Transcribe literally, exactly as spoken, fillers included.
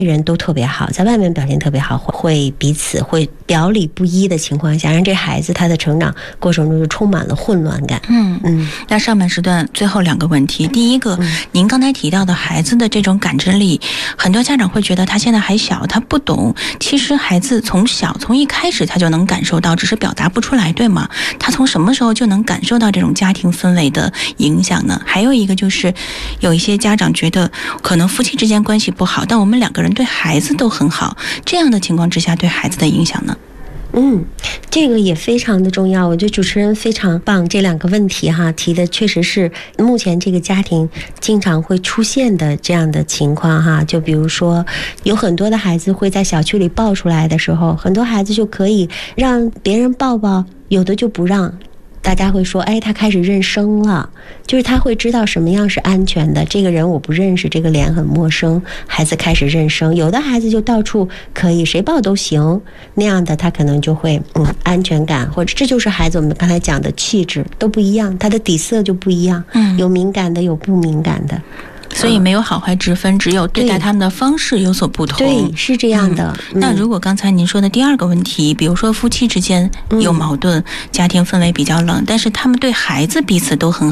人都特别好，在外面表现特别好，会彼此会表里不一的情况下，让这孩子他的成长过程中就充满了混乱感。 嗯嗯。那上半时段最后两个问题，第一个，嗯、您刚才提到的孩子的这种感知力，很多家长会觉得他现在还小，他不懂。其实孩子从小从一开始他就能感受到，只是表达不出来，对吗？他从什么时候就能感受到这种家庭氛围的影响呢？还有一个就是，有一些家长觉得可能夫妻之间关系不好，但我们两个人对孩子都很好，这样的情况之下对孩子的影响呢？ 嗯，这个也非常的重要，我觉得主持人非常棒，这两个问题哈提的确实是目前这个家庭经常会出现的这样的情况哈。就比如说有很多的孩子会在小区里抱出来的时候，很多孩子就可以让别人抱抱，有的就不让。大家会说，哎，他开始认生了，就是他会知道什么样是安全的，这个人我不认识，这个脸很陌生，孩子开始认生。有的孩子就到处可以谁抱都行，那样的他可能就会嗯安全感，或者这就是孩子我们刚才讲的气质都不一样，他的底色就不一样，嗯，有敏感的有不敏感的， 所以没有好坏之分，只有对待他们的方式有所不同。 对，是这样的。 嗯、那如果刚才您说的第二个问题，比如说夫妻之间有矛盾，嗯、家庭氛围比较冷，但是他们对孩子彼此都很好。